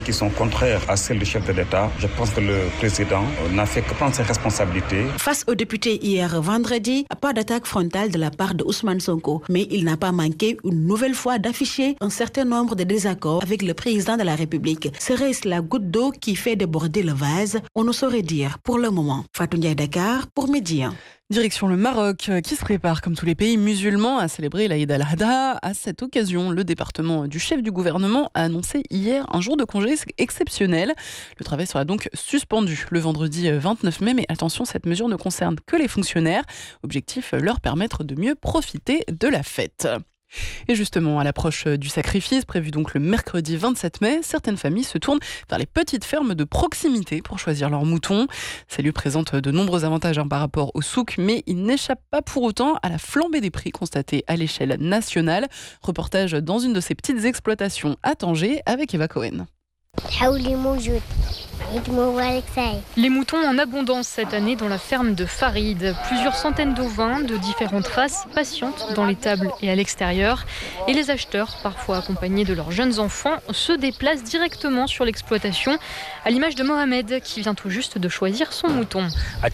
qui sont contraires à celles du chef de l'État. Je pense que le président n'a fait que prendre ses responsabilités. Face aux députés hier vendredi, pas d'attaque frontale de la part de Ousmane Sonko, mais il n'a pas manqué une nouvelle fois d'afficher un certain nombre de désaccords avec le président de la République. Serait-ce la goutte d'eau qui fait déborder le vase? On ne saurait dire pour le moment. Fatou Ndiaye, Dakar pour Midi. Direction le Maroc, qui se prépare, comme tous les pays musulmans, à célébrer l'Aïd al-Adha. À cette occasion, le département du chef du gouvernement a annoncé hier un jour de congé exceptionnel. Le travail sera donc suspendu le vendredi 29 mai, mais attention, cette mesure ne concerne que les fonctionnaires. Objectif, leur permettre de mieux profiter de la fête. Et justement, à l'approche du sacrifice, prévu donc le mercredi 27 mai, certaines familles se tournent vers les petites fermes de proximité pour choisir leurs moutons. Ces lieux présentent de nombreux avantages par rapport au souk, mais ils n'échappent pas pour autant à la flambée des prix constatée à l'échelle nationale. Reportage dans une de ces petites exploitations à Tanger avec Eva Cohen. Les moutons en abondance cette année dans la ferme de Farid. Plusieurs centaines d'ovins de différentes races patientent dans les tables et à l'extérieur. Et les acheteurs, parfois accompagnés de leurs jeunes enfants, se déplacent directement sur l'exploitation, à l'image de Mohamed qui vient tout juste de choisir son mouton.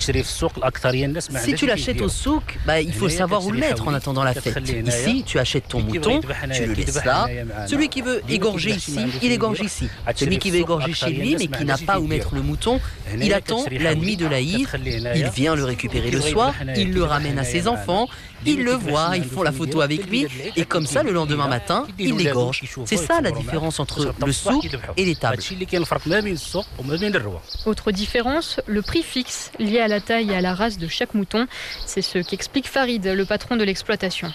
Si tu l'achètes au souk, il faut savoir où le mettre en attendant la fête. Ici, tu achètes ton mouton, tu le laisses là. Celui qui veut égorger ici, il égorge ici. Celui qui veut égorger chez lui mais qui n'a pas où mettre le mouton, il attend la nuit de l'Aïd, il vient le récupérer le soir, il le ramène à ses enfants, il le voit, ils font la photo avec lui et comme ça le lendemain matin, il l'égorge. C'est ça la différence entre le souk et les tables. Autre différence, le prix fixe lié à la taille et à la race de chaque mouton. C'est ce qu'explique Farid, le patron de l'exploitation.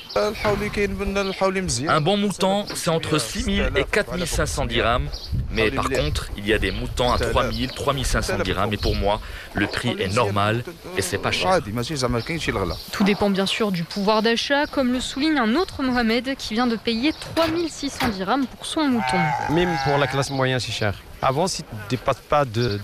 Un bon mouton, c'est entre 6 000 et 4 500 dirhams. Mais par contre, il y a des moutons à 3 000, 3 500 dirhams. Et pour moi, le prix est normal et c'est pas cher. Tout dépend bien sûr du pouvoir d'achat, comme le souligne un autre Mohamed qui vient de payer 3 600 dirhams pour son mouton. Même pour la classe moyenne, c'est cher. Avant, ça ne dépasse pas de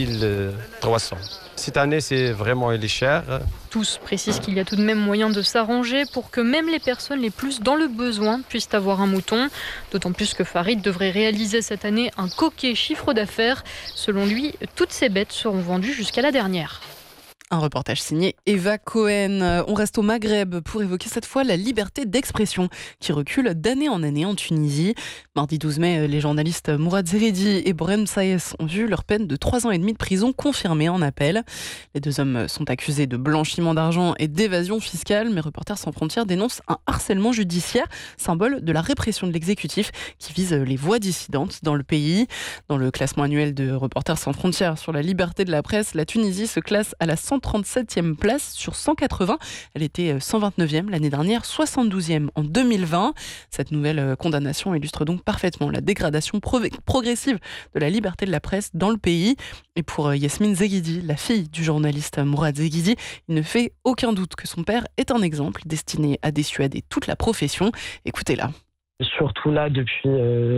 2300. Cette année, c'est vraiment il est cher. Tous précisent qu'il y a tout de même moyen de s'arranger pour que même les personnes les plus dans le besoin puissent avoir un mouton. D'autant plus que Farid devrait réaliser cette année un coquet chiffre d'affaires. Selon lui, toutes ces bêtes seront vendues jusqu'à la dernière. Un reportage signé Eva Cohen. On reste au Maghreb pour évoquer cette fois la liberté d'expression qui recule d'année en année en Tunisie. Mardi 12 mai, les journalistes Mourad Zeridi et Brem Saïs ont vu leur peine de 3 ans et demi de prison confirmée en appel. Les deux hommes sont accusés de blanchiment d'argent et d'évasion fiscale, mais Reporters sans frontières dénonce un harcèlement judiciaire, symbole de la répression de l'exécutif qui vise les voix dissidentes dans le pays. Dans le classement annuel de Reporters sans frontières sur la liberté de la presse, la Tunisie se classe à la 137e place sur 180. Elle était 129e l'année dernière, 72e en 2020. Cette nouvelle condamnation illustre donc parfaitement la dégradation progressive de la liberté de la presse dans le pays. Et pour Yasmine Zeghidi, la fille du journaliste Mourad Zeghidi, il ne fait aucun doute que son père est un exemple destiné à dissuader toute la profession. Écoutez-la. Surtout là, depuis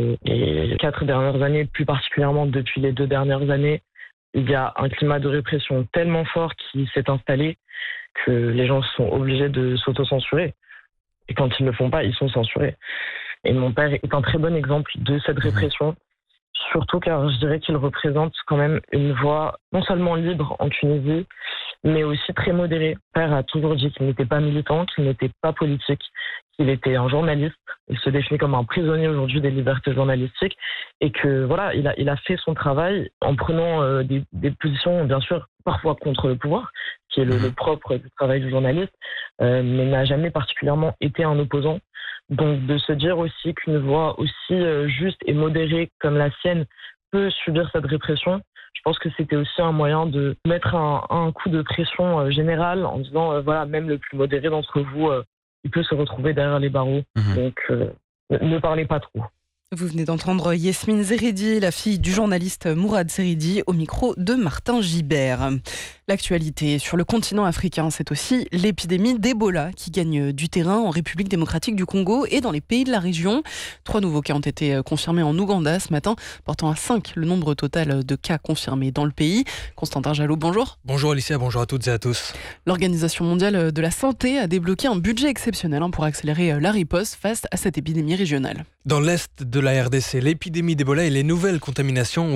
les 4 dernières années, plus particulièrement depuis les 2 dernières années, il y a un climat de répression tellement fort qui s'est installé que les gens sont obligés de s'autocensurer. Et quand ils ne le font pas, ils sont censurés. Et mon père est un très bon exemple de cette répression, surtout car je dirais qu'il représente quand même une voix non seulement libre en Tunisie, mais aussi très modérée. Mon père a toujours dit qu'il n'était pas militant, qu'il n'était pas politique, qu'il était un journaliste. Il se définit comme un prisonnier aujourd'hui des libertés journalistiques et que voilà, il a fait son travail en prenant des positions bien sûr parfois contre le pouvoir, qui est le propre du travail du journaliste, mais n'a jamais particulièrement été un opposant. Donc de se dire aussi qu'une voix aussi juste et modérée comme la sienne peut subir cette répression, je pense que c'était aussi un moyen de mettre un coup de pression générale en disant voilà, même le plus modéré d'entre vous, il peut se retrouver derrière les barreaux. Donc ne parlez pas trop. Vous venez d'entendre Yasmine Zeridi, la fille du journaliste Mourad Zeridi, au micro de Martin Gibert. L'actualité sur le continent africain, c'est aussi l'épidémie d'Ebola qui gagne du terrain en République démocratique du Congo et dans les pays de la région. 3 nouveaux cas ont été confirmés en Ouganda ce matin, portant à 5 le nombre total de cas confirmés dans le pays. Constantin Jalot, bonjour. Bonjour Alicia, bonjour à toutes et à tous. L'Organisation mondiale de la santé a débloqué un budget exceptionnel pour accélérer la riposte face à cette épidémie régionale. Dans l'est de la RDC, l'épidémie d'Ebola et les nouvelles contaminations